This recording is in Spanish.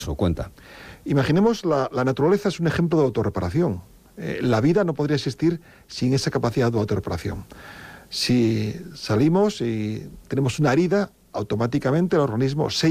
Eso cuenta. Imaginemos la naturaleza es un ejemplo de autorreparación. La vida no podría existir sin esa capacidad de autorreparación. Si salimos y tenemos una herida, automáticamente el organismo se